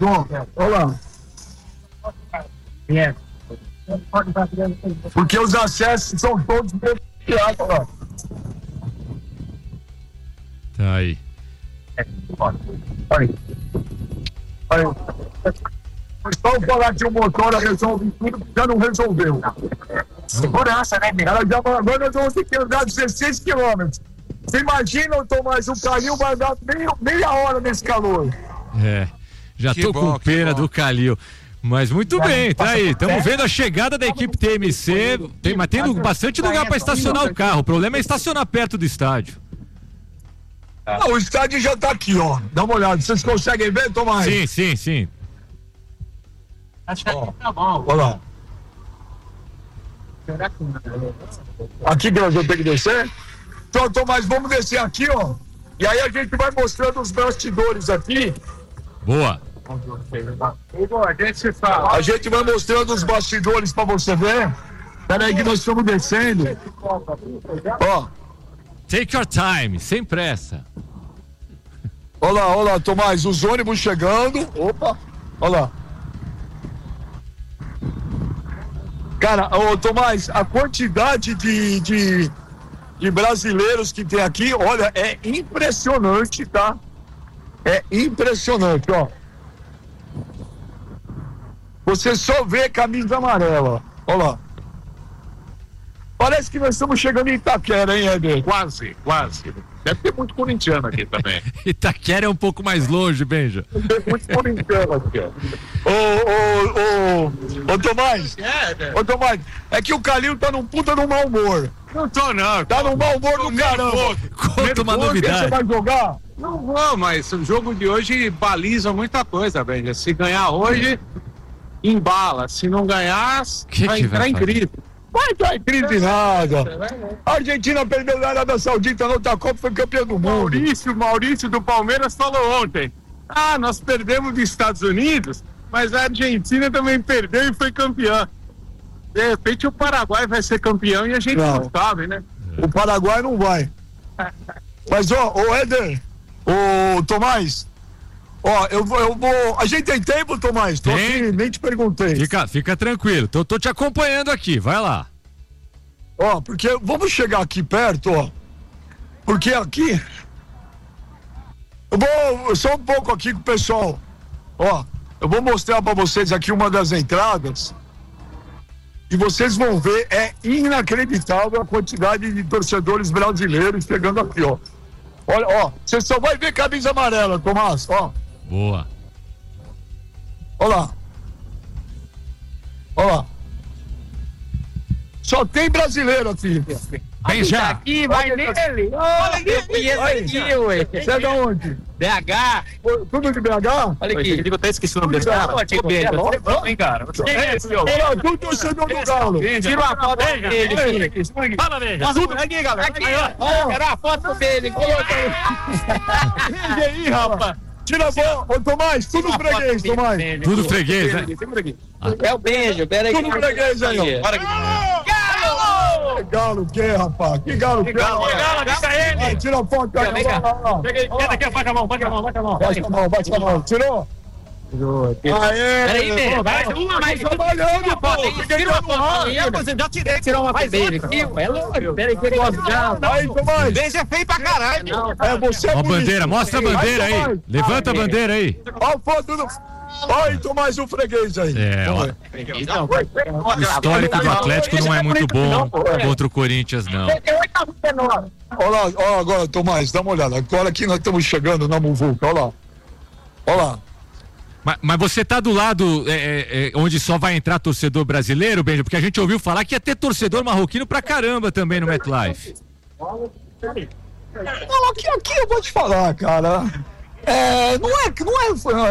Bom, olha lá. Porque os acessos são todos bloqueados, ó. Tá aí. Olha. Só falar que o motor resolve tudo, já não resolveu. Segurança, né, meu? Ela já agora nós vamos ter que andar 16 quilômetros. Você imagina, Tomás, o Calil vai andar meia hora nesse calor. Já tô com pena do Calil. Mas muito bem, tá aí. Estamos vendo a chegada da equipe TMC. Mas tendo bastante lugar para estacionar o carro. O problema é estacionar perto do estádio. O estádio já tá aqui, ó. Dá uma olhada. Vocês conseguem ver, Tomás? Sim. Acho que tá bom. Olha lá. Aqui que nós vamos ter que descer? Então, Tomás, vamos descer aqui, ó. E aí a gente vai mostrando os bastidores aqui. Boa. A gente vai mostrando os bastidores pra você ver. Pera aí que nós estamos descendo. Ó. Take your time, sem pressa. Olha lá, Tomás, os ônibus chegando. Opa, olha lá. Cara, Tomás, a quantidade de brasileiros que tem aqui, olha, é impressionante, tá? É impressionante, ó. Você só vê camisa amarela, olha lá. Parece que nós estamos chegando em Itaquera, hein, Éder? Quase. Deve ter muito corintiano aqui também. Itaquera é um pouco mais longe, Benja. Tem muito corintiano aqui, ó. Ô, Tomás. Ô, Tomás, é que o Calil tá num puta de um mau humor. Não tô, não. Tá num mau humor do caramba. Conta uma novidade. Você vai jogar? Não vou, mas o jogo de hoje baliza muita coisa, Benja. Se ganhar hoje, embala. Se não ganhar, vai entrar em crise. Vai entrar em crise nada. A Argentina perdeu na Arábia Saudita na outra Copa, foi campeão do mundo. Maurício do Palmeiras falou ontem. Nós perdemos dos Estados Unidos, mas a Argentina também perdeu e foi campeã. De repente o Paraguai vai ser campeão e a gente não sabe, né? O Paraguai não vai. Mas, ô Éder, ô Tomás, ó, eu vou. A gente tem tempo, Tomás? Tô aqui, nem te perguntei. Fica tranquilo, tô te acompanhando aqui, vai lá. Ó, porque vamos chegar aqui perto, ó. Porque aqui. Eu vou só um pouco aqui com o pessoal. Ó, eu vou mostrar pra vocês aqui uma das entradas. E vocês vão ver, é inacreditável a quantidade de torcedores brasileiros chegando aqui, ó. Olha, ó, você só vai ver camisa amarela, Tomás, ó. Boa. Olha lá. Olha lá. Só tem brasileiro aqui. Vem já. Aqui, vai nele. Olha aqui, ué. Você é de onde? BH. Tudo de BH? Olha aqui. Eu até esqueci o nome desse cara. Vem, cara. Olha, tudo torcedor do Galo. Tira uma foto dele. Fala, Veja. Aqui, galera. Aqui, ó. Era a foto dele. Veja aí, rapaz. Tira a foto. Ô, Tomás, tudo freguês, Tomás. Tudo freguês, né? É o beijo, pera aí. Tudo freguês aí, ó. Bora aqui. Que galo que é, rapaz? Que galo que é? Galo, tira a foto aí. Pega aqui, bate a mão. Bate a mão. Tirou? Aê! Peraí, Veja. Mas trabalhando, pô. Tira uma foto aí. Eu já tirei. Tirar uma foto dele. É louco. Peraí que eu gosto de galo. Aí, Tomás. Veja é feio pra caralho. É, você é Ó a bonito. bandeira, mostra a bandeira aí. Levanta a bandeira aí. Ó a foto do... Olha, Tomás, o freguês aí. O histórico do Atlético não é muito bom contra o Corinthians, não. Olha lá, ó, agora, Tomás, dá uma olhada. Agora que nós estamos chegando na Muvuca, olha lá. Olha lá. Mas você tá do lado onde só vai entrar torcedor brasileiro, Benja? Porque a gente ouviu falar que ia ter torcedor marroquino pra caramba também no MetLife. Aqui eu vou te falar, cara. Não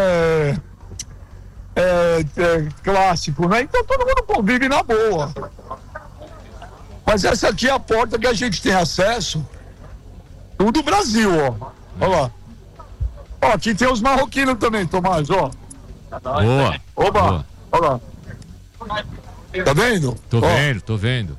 é clássico, né? Então todo mundo convive na boa. Mas essa aqui é a porta que a gente tem acesso. Tudo Brasil, ó. Olha lá. Ó, aqui tem os marroquinos também, Tomás, ó. Boa. Oba, Boa. olha lá. Tá vendo? Tô vendo.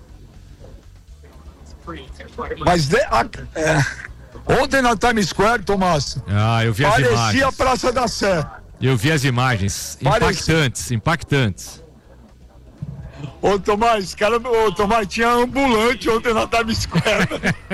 Mas ontem na Times Square, Tomás, Eu vi as parecia a imagens. Praça da Sé. Eu vi as imagens. Impactantes. Ô, Tomás, tinha ambulante ontem na Times Square.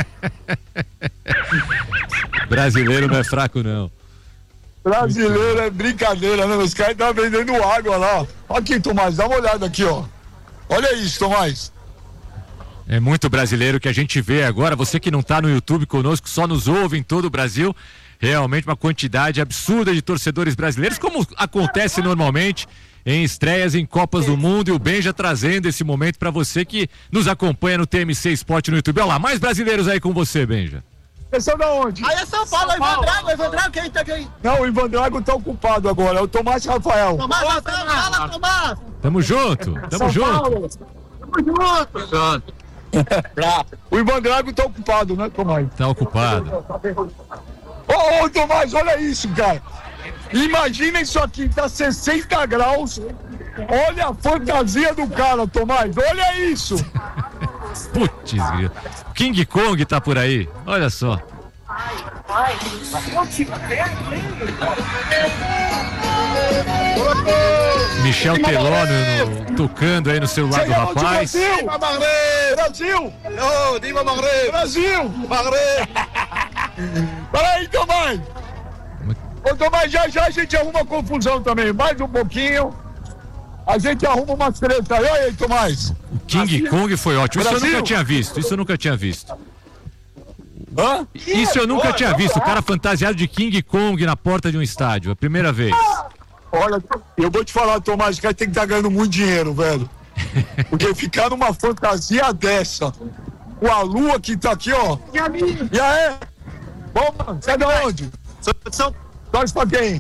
Brasileiro não é fraco, não. Brasileiro é brincadeira, né? Os caras estavam vendendo água lá. Aqui, Tomás, dá uma olhada aqui, ó. Olha isso, Tomás. É muito brasileiro que a gente vê agora. Você que não está no YouTube conosco, só nos ouve em todo o Brasil. Realmente uma quantidade absurda de torcedores brasileiros, como acontece normalmente em estreias em Copas do Mundo, e o Benja trazendo esse momento para você que nos acompanha no TMC Esporte no YouTube. Olha lá, mais brasileiros aí com você, Benja. Vocês são da onde? Aí é São Paulo, o Ivan Drago, quem tá aqui? Não, o Ivan Drago tá ocupado agora, é o Tomás Rafael. Fala, Tomás! Tamo junto. O Ivan Drago tá ocupado, né, Tomás? Tá ocupado. Ô, Tomás, olha isso, cara. Imagina isso aqui, tá 60 graus. Olha a fantasia do cara, Tomás, olha isso. Putz, King Kong tá por aí, olha só. Michel Teló tocando aí no celular do rapaz. Brasil! Peraí, Tomás! Ô, Tomás, já a gente arruma confusão também, mais um pouquinho. A gente arruma uma treta aí, olha aí, Tomás. O King Kong foi ótimo, isso eu nunca tinha visto. Hã? Isso eu nunca tinha visto, o cara fantasiado de King Kong na porta de um estádio, a primeira vez. Olha, eu vou te falar, Tomás, o cara tem que estar ganhando muito dinheiro, velho. Porque ficar numa fantasia dessa, com a lua que tá aqui, ó. E aí? Bom, mano, você é de onde? Torce pra quem?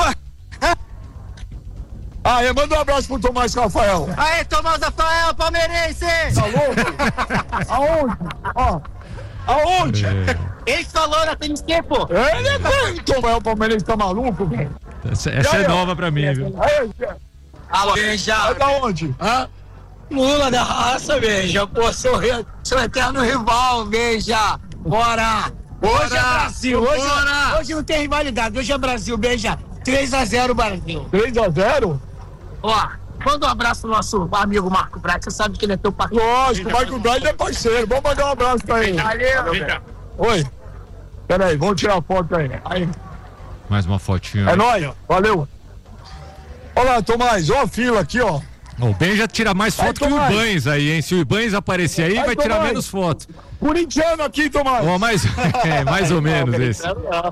Manda um abraço pro Tomás Rafael. Aí, Tomás Rafael, palmeirense! Tá louco? Aonde? Ó. Aonde? Ele falou na Times Square, pô. Ele é doido, Tomás, o palmeirense tá maluco, velho. Essa é nova pra mim, viu? Alô, Benja. É da onde? Lula da raça, Benja. Pô, seu eterno rival, Benja. Bora! Hoje é Brasil. Hoje não tem rivalidade. Hoje é Brasil, Benja. 3-0 Brasil. 3-0? Ó, manda um abraço pro nosso amigo Marco Braz. Você sabe que ele é teu parceiro. Lógico, o Marco Braz é parceiro. Vamos mandar um abraço pra ele. Valeu. Oi. Peraí, vamos tirar a foto aí. Mais uma fotinha. É nóis, valeu. Olha lá, Tomás, ó a fila aqui, ó. O Benja tira mais foto que o Ibanez aí, hein? Se o Ibanez aparecer aí, vai tirar menos fotos. Corintiano aqui, Tomás. Mais ou menos esse.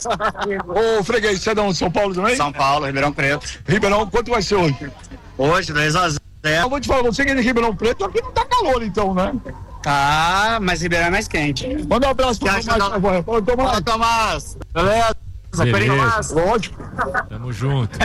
Ô, freguês, você é de onde? São Paulo também? São Paulo, Ribeirão Preto. Ribeirão, quanto vai ser hoje? Hoje, 2-0. Eu vou te falar, você que é de Ribeirão Preto, aqui não tá calor então, né? Tá, mas Ribeirão é mais quente. Manda um abraço pro Tomás. Fala, Tomás. Beleza. Lógico. Tamo junto.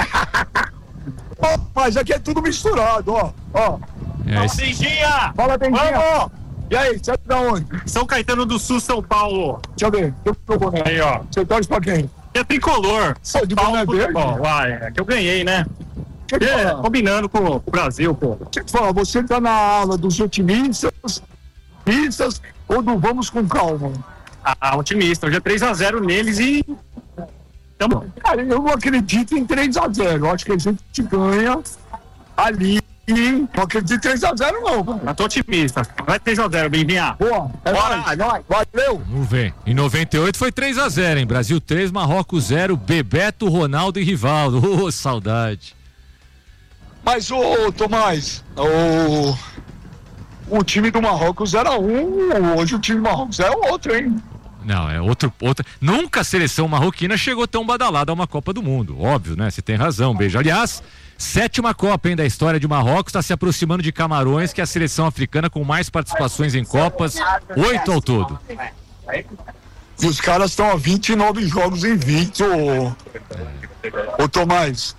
Mas aqui é tudo misturado, ó. Benjinha! Fala, Benjinha. Vamos! E aí, você é de onde? São Caetano do Sul, São Paulo. Deixa eu ver. Aí, ó. Você torce pra quem? É tricolor. Sou de boné verde? É que eu ganhei, né? Combinando com o Brasil, pô. Deixa eu te falar, você tá na ala dos otimistas ou do vamos com calma? Otimista. Hoje é 3-0 neles e... Cara, eu não acredito em 3-0. Eu acho que a gente ganha ali. Não acredito em 3-0, não. Eu tô otimista. Vai 3-0, Benjinha. Boa. Nóis. Valeu. Vamos ver. Em 98 foi 3-0, hein? Brasil 3, Marrocos 0, Bebeto, Ronaldo e Rivaldo. saudade. Mas, Tomás, o time do Marrocos era hoje o time do Marrocos é outro, hein? Não, é outro. Nunca a seleção marroquina chegou tão badalada a uma Copa do Mundo. Óbvio, né? Você tem razão, Beijo. Aliás, 7ª Copa, hein, da história de Marrocos, está se aproximando de Camarões, que é a seleção africana com mais participações em Copas, 8 ao todo. E os caras estão a 29 jogos invictos, ô Tomás.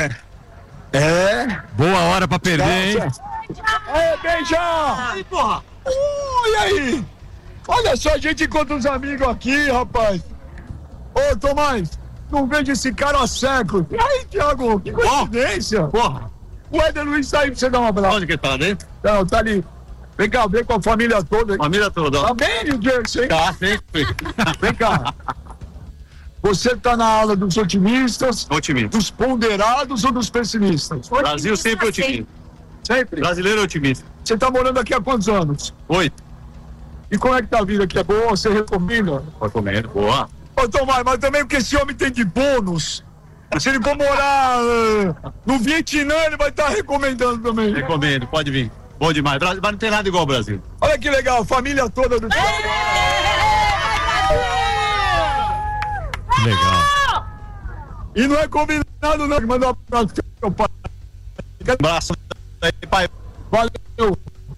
Boa hora pra perder, hein? Beija! Aí, porra! E aí? Olha só, a gente encontra uns amigos aqui, rapaz. Ô, Tomás, não vejo esse cara há séculos. E aí, Thiago, que coincidência. Porra. O Éder Luiz tá aí pra você dar um abraço. Onde que tá, né? Não, tá ali. Vem cá, vem com a família toda. Família toda. Tá bem, New Jersey, hein? Tá, sempre. Vem cá. Você tá na ala dos otimistas, Otimista. dos ponderados ou dos pessimistas? Brasil sempre otimista. Sempre. Brasileiro otimista. Você tá morando aqui há quantos anos? 8. E como é que tá a vida aqui? É boa? Você recomenda? Recomendo. Boa. Ô, Tomás, mas também porque esse homem tem de bônus. Se ele for morar no Vietnã, ele vai estar recomendando também. Recomendo, pode vir. Bom demais. Mas não tem nada igual ao Brasil. Olha que legal, família toda do... Legal. E não é combinado não, mandar um abraço pro meu pai. Abraço aí, pai. Valeu.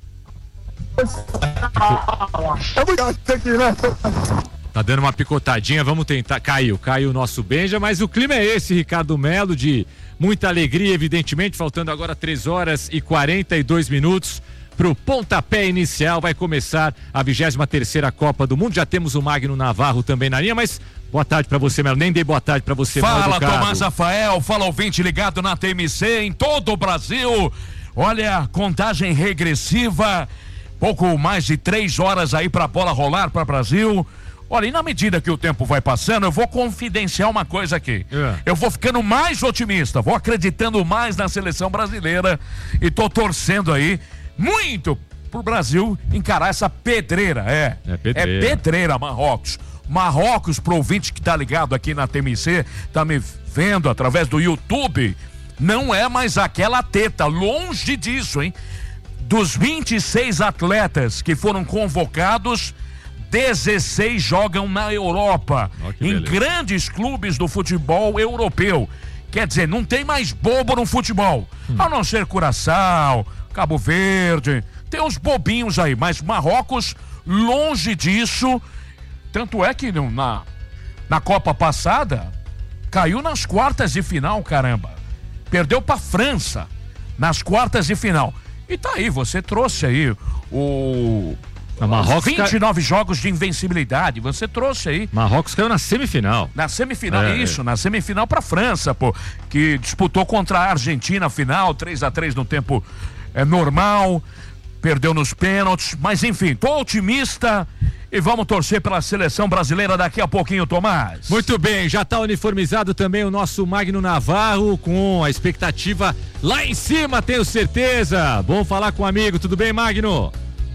É muito aqui, né? Tá dando uma picotadinha, vamos tentar. Caiu o nosso Benja, mas o clima é esse, Ricardo Melo, de muita alegria, evidentemente, faltando agora 3 horas e 42 minutos pro pontapé inicial. Vai começar a 23ª Copa do Mundo. Já temos o Magno Navarro também na linha, mas boa tarde pra você, Melo. Nem dei boa tarde pra você, Melo. Fala, Tomás Rafael, fala ouvinte ligado na TMC em todo o Brasil. Olha, contagem regressiva, pouco mais de 3 horas aí pra bola rolar pra Brasil. Olha, e na medida que o tempo vai passando, eu vou confidenciar uma coisa aqui. Eu vou ficando mais otimista, vou acreditando mais na seleção brasileira e tô torcendo aí muito pro Brasil encarar essa pedreira. É pedreira, Marrocos. Marrocos, pro ouvinte que tá ligado aqui na TMC, tá me vendo através do YouTube, não é mais aquela teta, longe disso, hein? Dos 26 atletas que foram convocados, 16 jogam na Europa, em grandes clubes do futebol europeu. Quer dizer, não tem mais bobo no futebol, a não ser Curaçao, Cabo Verde, tem uns bobinhos aí, mas Marrocos, longe disso. Tanto é que na Copa passada, caiu nas quartas de final, caramba. Perdeu pra França, nas quartas de final. E tá aí, você trouxe aí o... Marrocos 29 jogos de invencibilidade, você trouxe aí. Marrocos caiu na semifinal. Na semifinal, na semifinal pra França, pô, que disputou contra a Argentina a final, 3-3 no tempo normal, perdeu nos pênaltis, mas enfim, tô otimista e vamos torcer pela seleção brasileira daqui a pouquinho, Tomás. Muito bem, já tá uniformizado também o nosso Magno Navarro, com a expectativa lá em cima, tenho certeza. Bom falar com o amigo, tudo bem, Magno?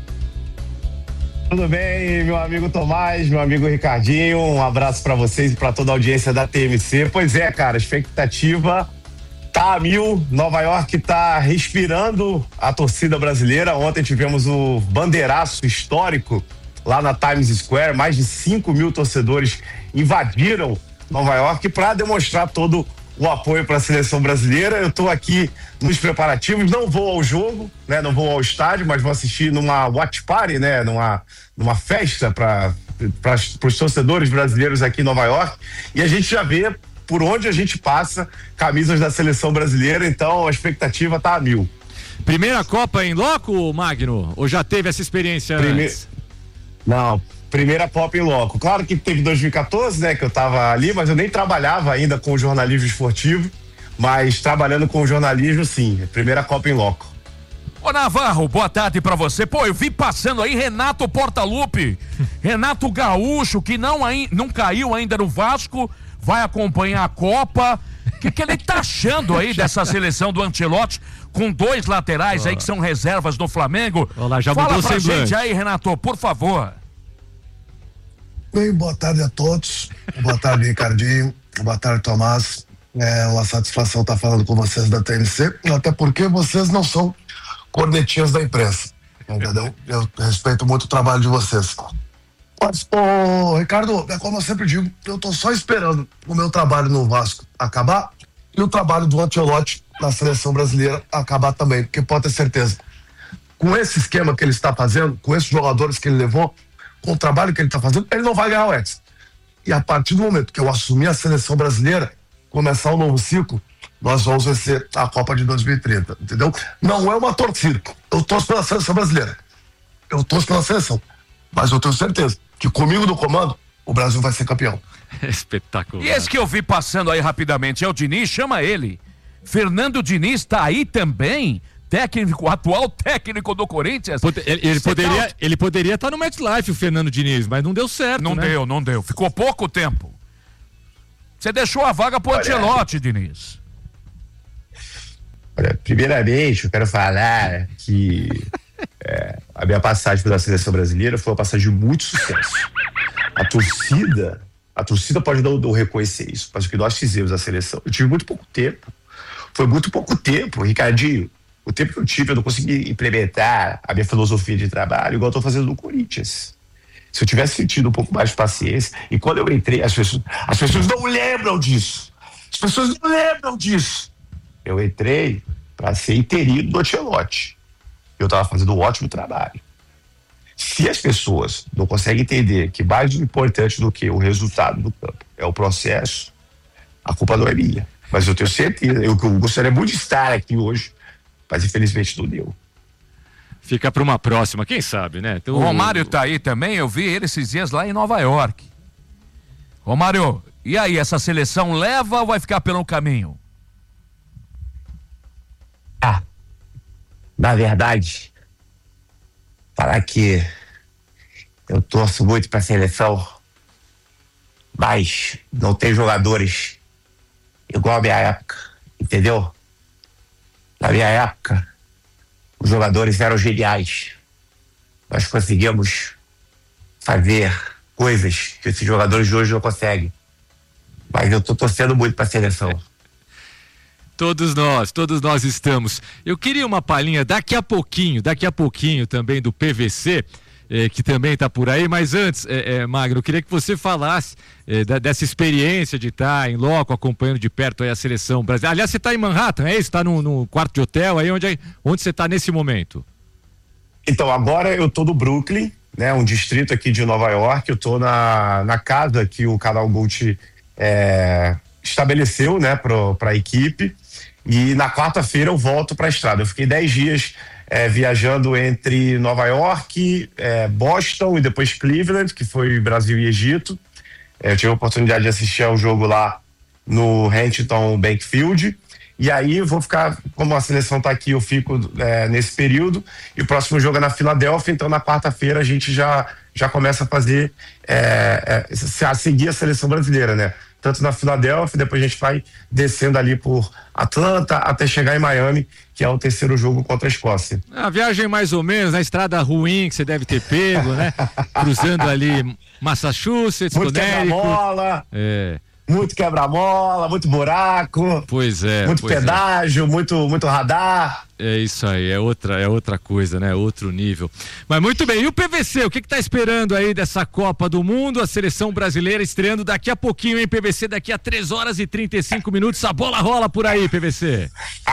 Tudo bem, meu amigo Tomás, meu amigo Ricardinho, um abraço pra vocês e pra toda a audiência da TMC. Pois é, cara, a expectativa tá a 1000, Nova York tá respirando a torcida brasileira. Ontem tivemos o bandeiraço histórico lá na Times Square, mais de 5.000 torcedores invadiram Nova York para demonstrar todo o apoio para a seleção brasileira. Eu estou aqui nos preparativos, não vou ao jogo, né? Não vou ao estádio, mas vou assistir numa watch party, né? Numa festa para os torcedores brasileiros aqui em Nova York. E a gente já vê por onde a gente passa camisas da seleção brasileira, então a expectativa tá a 1000. Primeira Copa em loco, Magno? Ou já teve essa experiência antes? Não, primeira Copa em loco. Claro que teve 2014, né, que eu tava ali, mas eu nem trabalhava ainda com o jornalismo esportivo, mas trabalhando com o jornalismo, sim, primeira Copa em loco. Ô Navarro, boa tarde pra você. Pô, eu vi passando aí Renato Portaluppi, Renato Gaúcho, que não caiu ainda no Vasco, vai acompanhar a Copa. O que ele tá achando aí dessa seleção do Ancelotti, com 2 laterais aí que são reservas do Flamengo? Olá, já fala mudou pra semblante. gente aí, Renato, por favor. Bem, boa tarde a todos. Boa tarde, Ricardinho. Boa tarde, Tomás. É uma satisfação estar falando com vocês da TMC, até porque vocês não são cornetinhas da imprensa, entendeu? Eu respeito muito o trabalho de vocês. Mas, Ricardo, é como eu sempre digo, eu tô só esperando o meu trabalho no Vasco acabar e o trabalho do Ancelotti na seleção brasileira acabar também, porque pode ter certeza, com esse esquema que ele está fazendo, com esses jogadores que ele levou, com o trabalho que ele está fazendo, ele não vai ganhar o Hexa. E a partir do momento que eu assumir a seleção brasileira, começar um novo ciclo, nós vamos vencer a Copa de 2030, entendeu? Não é uma torcida, eu torço pela seleção brasileira, eu torço pela seleção, mas eu tenho certeza que comigo no comando, o Brasil vai ser campeão. Espetacular. E esse que eu vi passando aí rapidamente é o Diniz, chama ele. Fernando Diniz tá aí também, atual técnico do Corinthians. Ele poderia estar no MetLife, o Fernando Diniz, mas não deu certo, Não deu. Ficou pouco tempo. Você deixou a vaga pro Ancelotti, Diniz. Olha, primeiramente, eu quero falar que a minha passagem pela seleção brasileira foi uma passagem de muito sucesso. A torcida pode não reconhecer isso, mas o que nós fizemos na seleção, eu tive muito pouco tempo. Foi muito pouco tempo, Ricardinho. O tempo que eu tive, eu não consegui implementar a minha filosofia de trabalho igual eu tô fazendo no Corinthians. Se eu tivesse tido um pouco mais de paciência, e quando eu entrei, as pessoas não lembram disso. As pessoas não lembram disso. Eu entrei para ser interino do Ancelotti. Eu estava fazendo um ótimo trabalho. Se as pessoas não conseguem entender que mais importante do que o resultado do campo é o processo, a culpa não é minha. Mas eu tenho certeza, eu gostaria muito de estar aqui hoje, mas infelizmente não deu. Fica para uma próxima, quem sabe, né? O Romário tá aí também, eu vi ele esses dias lá em Nova York. Romário, e aí, essa seleção leva ou vai ficar pelo caminho? Na verdade, falar que eu torço muito para a seleção, mas não tem jogadores igual a minha época, entendeu? Na minha época, os jogadores eram geniais. Nós conseguimos fazer coisas que esses jogadores de hoje não conseguem. Mas eu tô torcendo muito para a seleção. Todos nós estamos. Eu queria uma palhinha daqui a pouquinho também do PVC, que também está por aí, mas antes, Magno, eu queria que você falasse dessa experiência de estar em loco, acompanhando de perto aí a seleção brasileira. Aliás, você está em Manhattan, é isso? Está no quarto de hotel aí, onde você está nesse momento? Então, agora eu tô no Brooklyn, né, um distrito aqui de Nova York. Eu tô na casa que o canal Gold estabeleceu, né, para a equipe. E na quarta-feira eu volto para a estrada. Eu fiquei 10 dias viajando entre Nova York, Boston e depois Cleveland, que foi Brasil e Egito. Eu tive a oportunidade de assistir ao jogo lá no Huntington Bank Field. E aí eu vou ficar, como a seleção tá aqui, eu fico nesse período. E o próximo jogo é na Filadélfia, então na quarta-feira a gente já começa a fazer, a seguir a seleção brasileira, né? Tanto na Filadélfia, depois a gente vai descendo ali por Atlanta até chegar em Miami, que é o terceiro jogo contra a Escócia. A viagem mais ou menos, na estrada ruim que você deve ter pego, né? Cruzando ali Massachusetts, muito quebra-mola, muito quebra-mola, muito buraco. Pois é. Muito pedágio, muito radar. É isso aí, é outra coisa, né? Outro nível. Mas muito bem, e o PVC, o que tá esperando aí dessa Copa do Mundo? A seleção brasileira estreando daqui a pouquinho, hein, PVC? Daqui a 3 horas e 35 minutos, a bola rola por aí, PVC.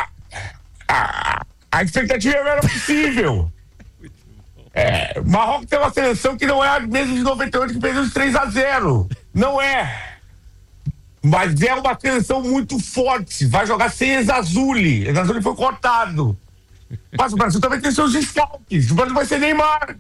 A expectativa era possível. Marrocos tem uma seleção que não é a mesma de 98 que perdeu de 3-0. Não é. Mas é uma seleção muito forte. Vai jogar sem Ezazuli. Ezazuli foi cortado. Mas o Brasil também tem seus desfalques. O Brasil vai ser Neymar.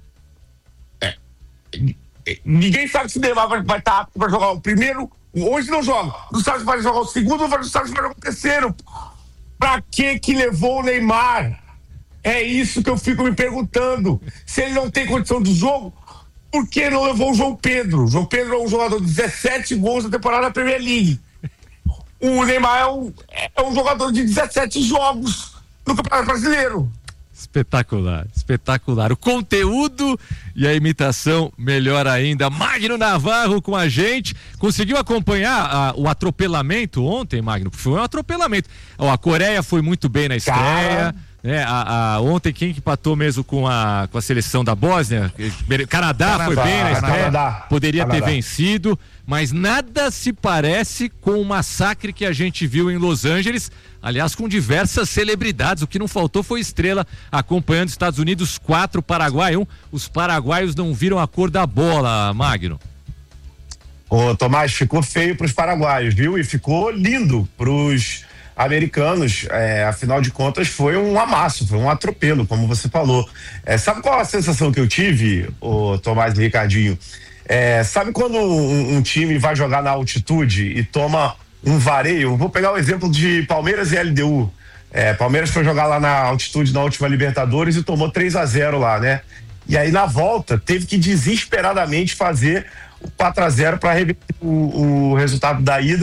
Ninguém sabe se Neymar vai estar apto para jogar o primeiro. Hoje não joga. Não sabe se vai jogar o segundo, não sabe se vai jogar o terceiro. Pra que levou o Neymar? É isso que eu fico me perguntando. Se ele não tem condição de jogo, por que não levou o João Pedro? O João Pedro é um jogador de 17 gols na temporada da Premier League. O Neymar é um jogador de 17 jogos no Campeonato Brasileiro. Espetacular. O conteúdo e a imitação, melhor ainda. Magno Navarro com a gente. Conseguiu acompanhar o atropelamento ontem, Magno? Foi um atropelamento. A Coreia foi muito bem na estreia. Ontem quem que empatou mesmo com a seleção da Bósnia? Canadá foi bem na estreia, poderia ter vencido, mas nada se parece com o massacre que a gente viu em Los Angeles, aliás com diversas celebridades. O que não faltou foi estrela acompanhando Estados Unidos 4, Paraguai 1. Os paraguaios não viram a cor da bola, Magno. Ô Tomás, ficou feio pros paraguaios, viu? E ficou lindo pros americanos, afinal de contas foi um amasso, foi um atropelo, como você falou. Sabe qual a sensação que eu tive, o Tomás e Ricardinho? Sabe quando um time vai jogar na altitude e toma um vareio? Vou pegar o exemplo de Palmeiras e LDU. Palmeiras foi jogar lá na altitude na última Libertadores e tomou 3-0 lá, né? E aí na volta teve que desesperadamente fazer o 4-0 para reverter o resultado da ida,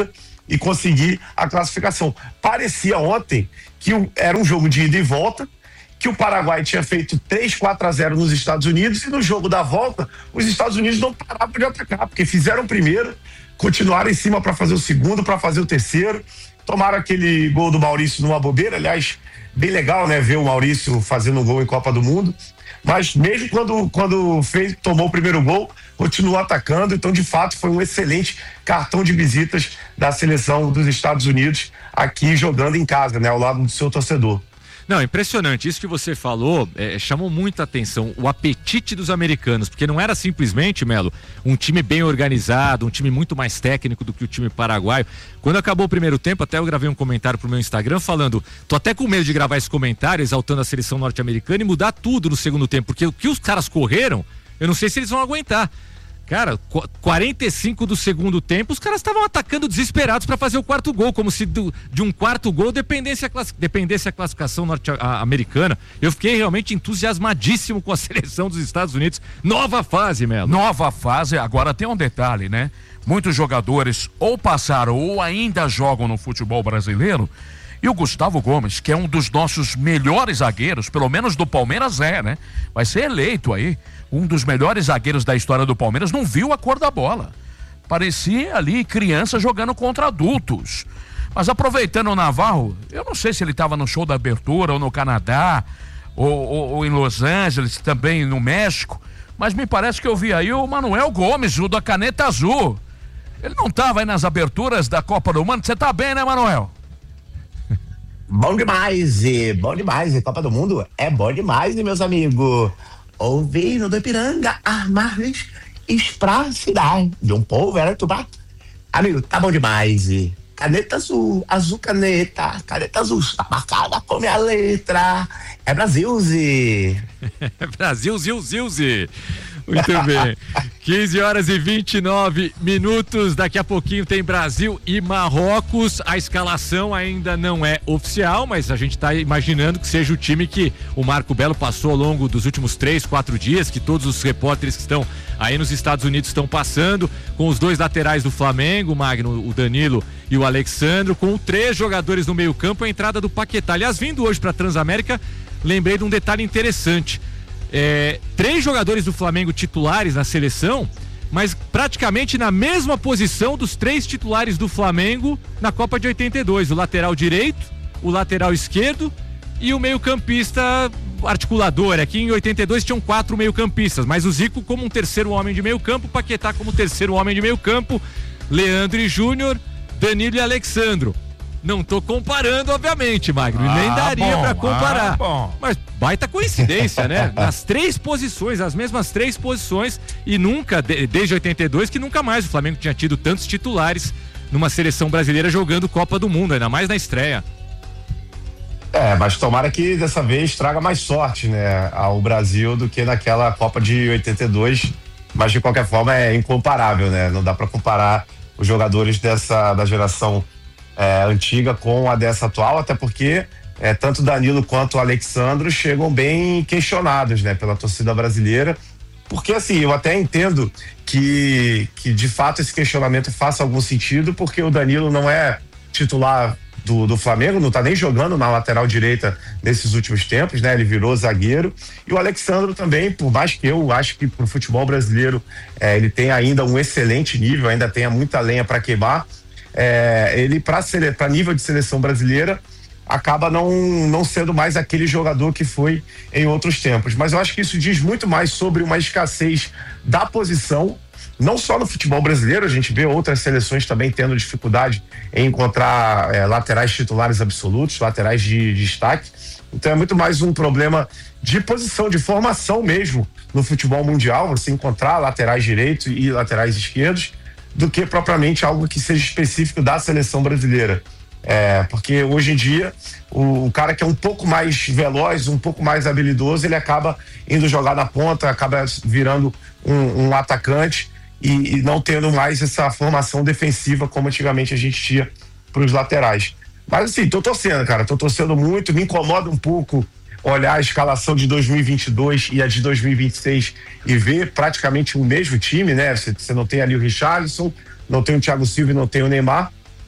e conseguir a classificação. Parecia ontem que era um jogo de ida e volta, que o Paraguai tinha feito 3-4-0 nos Estados Unidos, e no jogo da volta os Estados Unidos não paravam de atacar, porque fizeram o primeiro, continuaram em cima para fazer o segundo, para fazer o terceiro, tomaram aquele gol do Maurício numa bobeira, aliás, bem legal, né, ver o Maurício fazendo gol em Copa do Mundo, mas mesmo quando tomou o primeiro gol, continuou atacando. Então, de fato, foi um excelente cartão de visitas da seleção dos Estados Unidos aqui jogando em casa, né, ao lado do seu torcedor. Não, impressionante, isso que você falou chamou muita atenção, o apetite dos americanos, porque não era simplesmente, Melo, um time bem organizado, um time muito mais técnico do que o time paraguaio. Quando acabou o primeiro tempo, até eu gravei um comentário pro meu Instagram falando, tô até com medo de gravar esse comentário exaltando a seleção norte-americana e mudar tudo no segundo tempo, porque o que os caras correram, eu não sei se eles vão aguentar. Cara, 45 do segundo tempo, os caras estavam atacando desesperados para fazer o quarto gol, como se de um quarto gol dependesse a classificação norte-americana. Eu fiquei realmente entusiasmadíssimo com a seleção dos Estados Unidos. Nova fase, Melo. Nova fase, agora tem um detalhe, né? Muitos jogadores ou passaram ou ainda jogam no futebol brasileiro. E o Gustavo Gomes, que é um dos nossos melhores zagueiros, pelo menos do Palmeiras né? Vai ser eleito aí um dos melhores zagueiros da história do Palmeiras, não viu a cor da bola. Parecia ali criança jogando contra adultos. Mas aproveitando o Navarro, eu não sei se ele estava no show da abertura ou no Canadá, ou em Los Angeles, também no México, mas me parece que eu vi aí o Manuel Gomes, o da caneta azul. Ele não estava aí nas aberturas da Copa do Mundo? Você tá bem, né, Manuel? Bom demais, Copa do Mundo é bom demais, meus amigos. Ouvindo do Ipiranga, as margens pra cidade de um povo era tubar. Amigo, tá bom demais. Caneta azul, caneta azul, tá marcada com minha letra. É Brasil, Zê. Brasil, Zilze. Muito bem. 15h29. Daqui a pouquinho tem Brasil e Marrocos. A escalação ainda não é oficial, mas a gente está imaginando que seja o time que o Marco Belo passou ao longo dos últimos 3-4 dias, que todos os repórteres que estão aí nos Estados Unidos estão passando, com os dois laterais do Flamengo, o Magno, o Danilo e o Alexandro, com 3 jogadores no meio-campo, a entrada do Paquetá. Aliás, vindo hoje para a Transamérica, lembrei de um detalhe interessante. 3 jogadores do Flamengo titulares na seleção, mas praticamente na mesma posição dos 3 titulares do Flamengo na Copa de 82, o lateral direito, o lateral esquerdo e o meio-campista articulador. Aqui em 82 tinham 4 meio-campistas, mas o Zico como um terceiro homem de meio-campo, Paquetá como terceiro homem de meio-campo, Leandro e Júnior, Danilo e Alexandro. Não tô comparando, obviamente, Magno, nem daria pra comparar. Mas baita coincidência, né? Nas 3 posições, as mesmas 3 posições, e nunca, desde 82, que nunca mais o Flamengo tinha tido tantos titulares numa seleção brasileira jogando Copa do Mundo, ainda mais na estreia. Mas tomara que dessa vez traga mais sorte, né, ao Brasil do que naquela Copa de 82, mas de qualquer forma é incomparável, né? Não dá pra comparar os jogadores da geração antiga com a dessa atual, até porque tanto Danilo quanto o Alexandro chegam bem questionados, né, pela torcida brasileira, porque assim, eu até entendo que de fato esse questionamento faça algum sentido, porque o Danilo não é titular do Flamengo, não tá nem jogando na lateral direita nesses últimos tempos, né, ele virou zagueiro, e o Alexandro também, por mais que eu acho que pro futebol brasileiro ele tem ainda um excelente nível, ainda tem muita lenha para queimar, ele para nível de seleção brasileira acaba não sendo mais aquele jogador que foi em outros tempos, mas eu acho que isso diz muito mais sobre uma escassez da posição, não só no futebol brasileiro, a gente vê outras seleções também tendo dificuldade em encontrar laterais titulares absolutos, laterais de destaque, então é muito mais um problema de posição, de formação mesmo no futebol mundial, você encontrar laterais direitos e laterais esquerdos, do que propriamente algo que seja específico da seleção brasileira. Porque hoje em dia o cara que é um pouco mais veloz, um pouco mais habilidoso, ele acaba indo jogar na ponta, acaba virando um atacante e não tendo mais essa formação defensiva como antigamente a gente tinha para os laterais. Mas assim, tô torcendo muito, me incomoda um pouco olhar a escalação de 2022 e a de 2026 e ver praticamente o mesmo time, né? Você não tem ali o Richarlison, não tem o Thiago Silva e não tem o Neymar,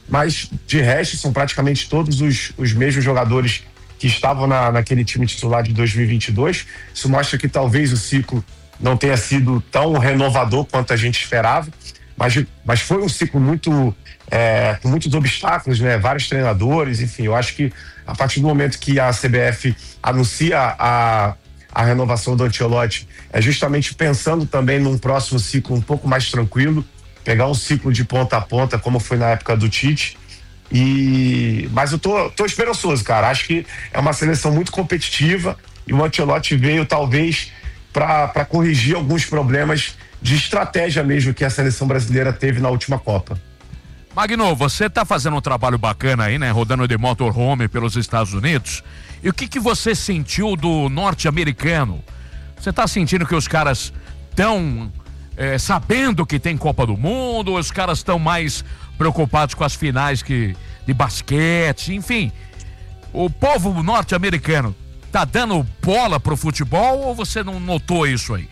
mas de resto são praticamente todos os mesmos jogadores que estavam naquele time titular de 2022. Isso mostra que talvez o ciclo não tenha sido tão renovador quanto a gente esperava, mas foi um ciclo com muitos obstáculos, né? Vários treinadores, enfim, eu acho que a partir do momento que a CBF anuncia a renovação do Ancelotti, é justamente pensando também num próximo ciclo um pouco mais tranquilo, pegar um ciclo de ponta a ponta, como foi na época do Tite. Mas eu tô esperançoso, cara. Acho que é uma seleção muito competitiva e o Ancelotti veio talvez para corrigir alguns problemas de estratégia mesmo que a seleção brasileira teve na última Copa. Magno, você tá fazendo um trabalho bacana aí, né? Rodando de motorhome pelos Estados Unidos. E o que você sentiu do norte-americano? Você tá sentindo que os caras estão sabendo que tem Copa do Mundo? Ou os caras estão mais preocupados com as finais de basquete? Enfim, o povo norte-americano tá dando bola pro futebol ou você não notou isso aí?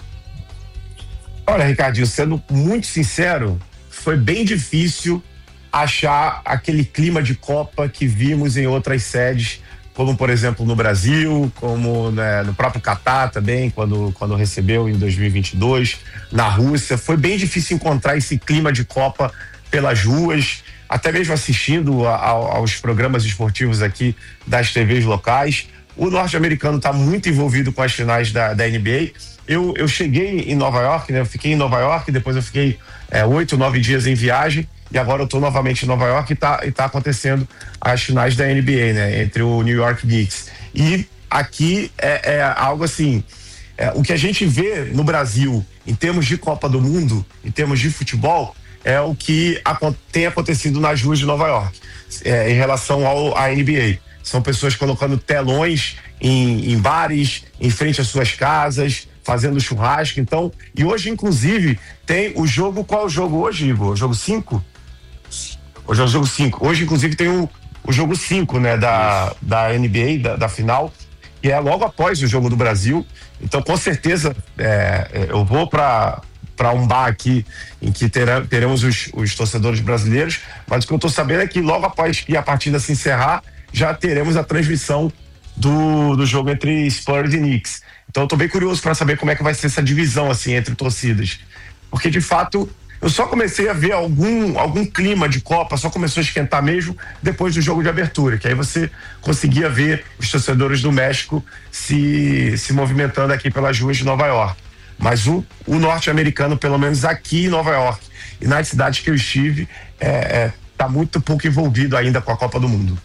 Olha, Ricardinho, sendo muito sincero, foi bem difícil achar aquele clima de Copa que vimos em outras sedes, como por exemplo no Brasil, como no próprio Catar também, quando recebeu em 2022, na Rússia. Foi bem difícil encontrar esse clima de Copa pelas ruas, até mesmo assistindo aos programas esportivos aqui das TVs locais. O norte-americano está muito envolvido com as finais da NBA. Eu cheguei em Nova York, né? Eu fiquei em Nova York, depois eu fiquei 8, 9 dias em viagem, e agora eu estou novamente em Nova York e tá acontecendo as finais da NBA, né? Entre o New York Knicks. E aqui é algo assim, o que a gente vê no Brasil em termos de Copa do Mundo, em termos de futebol, é o que tem acontecido nas ruas de Nova York, em relação à NBA. São pessoas colocando telões em bares, em frente às suas casas, fazendo churrasco. Então, e hoje, inclusive, tem o jogo. Qual é o jogo hoje, Igor? O jogo 5? Hoje é o jogo 5. Hoje, inclusive, tem o jogo 5, né, da NBA, da final, que é logo após o jogo do Brasil. Então, com certeza, eu vou para um bar aqui em que teremos os torcedores brasileiros, mas o que eu estou sabendo é que logo após que a partida se encerrar, já teremos a transmissão do jogo entre Spurs e Knicks. Então eu tô bem curioso para saber como é que vai ser essa divisão assim entre torcidas, porque de fato eu só comecei a ver algum clima de Copa, só começou a esquentar mesmo depois do jogo de abertura, que aí você conseguia ver os torcedores do México se movimentando aqui pelas ruas de Nova York. Mas o norte-americano, pelo menos aqui em Nova York e nas cidades que eu estive, tá muito pouco envolvido ainda com a Copa do Mundo.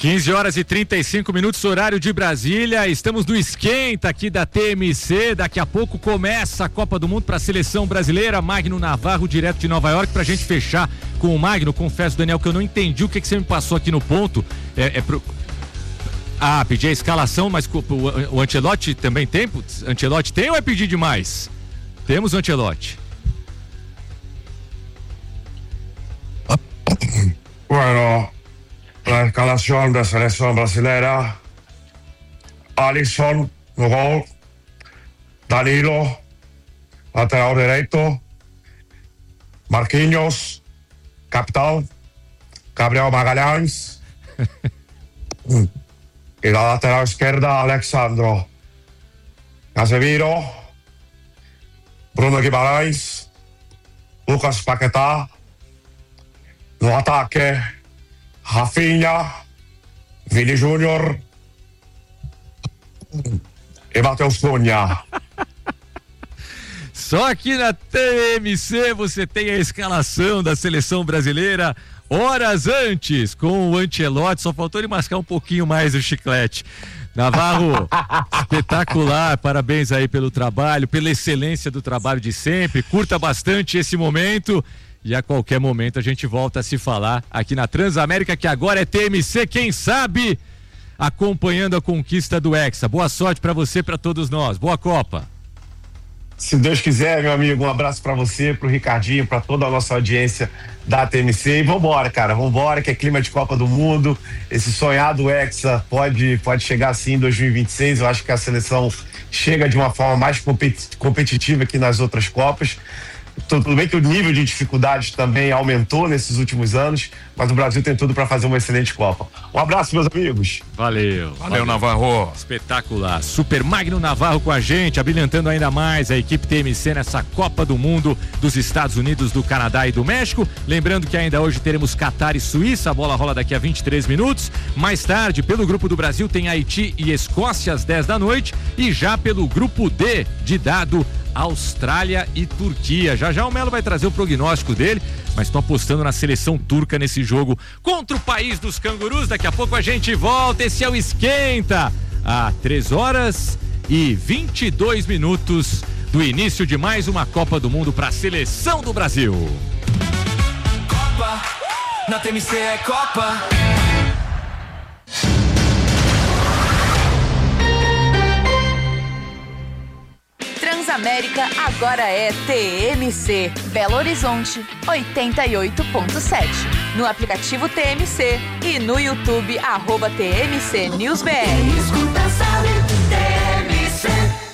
15h35, horário de Brasília. Estamos no esquenta aqui da TMC. Daqui a pouco começa a Copa do Mundo para a seleção brasileira. Magno Navarro, direto de Nova York, pra gente fechar com o Magno. Confesso, Daniel, que eu não entendi o que você me passou aqui no ponto. Pedi a escalação, mas o Ancelotti também tem? Ancelotti tem ou é pedir demais? Temos o Ancelotti. Bueno, la escalación de selección brasileña: Alisson no gol, Danilo lateral derecho, Marquinhos capitán, Gabriel Magalhães y la lateral izquierda Alexandro, Casemiro, Bruno Guimarães, Lucas Paquetá. No ataque, Rafinha, Vini Júnior e Matheus Cunha. Só aqui na TMC você tem a escalação da seleção brasileira horas antes, com o Ancelotti. Só faltou ele mascar um pouquinho mais o chiclete. Navarro, espetacular, parabéns aí pelo trabalho, pela excelência do trabalho de sempre. Curta bastante esse momento. E a qualquer momento a gente volta a se falar aqui na Transamérica, que agora é TMC, quem sabe, acompanhando a conquista do Hexa. Boa sorte pra você e pra todos nós. Boa Copa. Se Deus quiser, meu amigo, um abraço pra você, pro Ricardinho, pra toda a nossa audiência da TMC. E vambora, cara, vambora, que é clima de Copa do Mundo. Esse sonhado Hexa pode chegar assim em 2026. Eu acho que a seleção chega de uma forma mais competitiva que nas outras Copas. Tudo bem que o nível de dificuldade também aumentou nesses últimos anos, mas o Brasil tem tudo para fazer uma excelente Copa. Um abraço, meus amigos. Valeu. Valeu, Navarro. Espetacular. Super Magno Navarro com a gente, abrilhantando ainda mais a equipe TMC nessa Copa do Mundo dos Estados Unidos, do Canadá e do México. Lembrando que ainda hoje teremos Catar e Suíça, a bola rola daqui a 23 minutos. Mais tarde, pelo grupo do Brasil, tem Haiti e Escócia às 10 da noite. E já pelo grupo D de dado, Austrália e Turquia. Já o Melo vai trazer o prognóstico dele, mas estou apostando na seleção turca nesse jogo contra o país dos cangurus. Daqui a pouco a gente volta. Esse é o Esquenta, a 3h22 do início de mais uma Copa do Mundo para a seleção do Brasil. Copa, na TMC é Copa. Transamérica agora é TMC. Belo Horizonte 88.7. No aplicativo TMC e no YouTube @TMC News BR. Quem escuta sabe, TMC.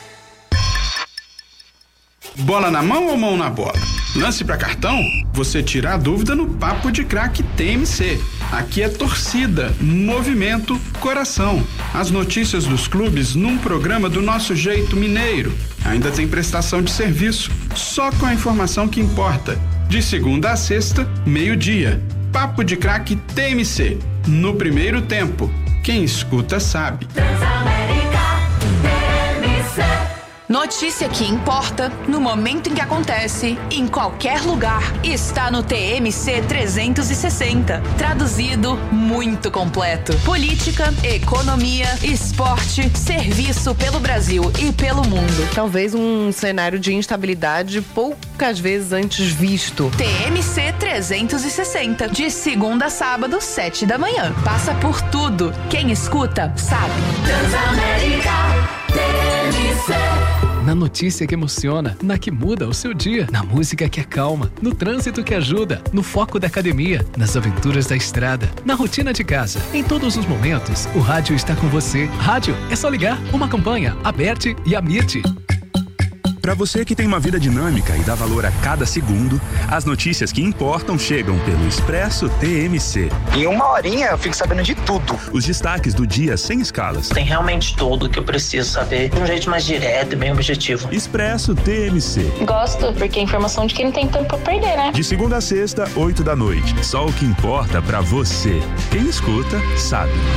Bola na mão ou mão na bola? Lance pra cartão? Você tira a dúvida no Papo de Craque TMC. Aqui é torcida, movimento, coração. As notícias dos clubes num programa do nosso jeito mineiro. Ainda tem prestação de serviço, só com a informação que importa. De segunda a sexta, meio-dia. Papo de Craque TMC. No primeiro tempo. Quem escuta sabe. Transamérica TMC. Notícia que importa, no momento em que acontece, em qualquer lugar, está no TMC 360. Traduzido, muito completo. Política, economia, esporte, serviço pelo Brasil e pelo mundo. Talvez um cenário de instabilidade poucas vezes antes visto. TMC 360, de segunda a sábado, 7 da manhã. Passa por tudo. Quem escuta, sabe. Transamérica TMC. Na notícia que emociona, na que muda o seu dia, na música que acalma, no trânsito que ajuda, no foco da academia, nas aventuras da estrada, na rotina de casa. Em todos os momentos, o rádio está com você. Rádio é só ligar, uma campanha, Aberte e Amite. Para você que tem uma vida dinâmica e dá valor a cada segundo, as notícias que importam chegam pelo Expresso TMC. Em uma horinha eu fico sabendo de tudo. Os destaques do dia sem escalas. Tem realmente tudo o que eu preciso saber de um jeito mais direto e bem objetivo. Expresso TMC. Gosto, porque é informação de quem não tem tempo pra perder, né? De segunda a sexta, 8 da noite. Só o que importa pra você. Quem escuta, sabe.